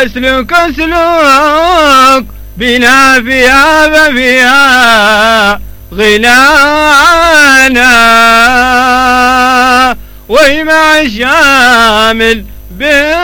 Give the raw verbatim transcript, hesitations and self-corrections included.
واسلك سلوك بنا فيها ففيها غنانا ومع الشامل به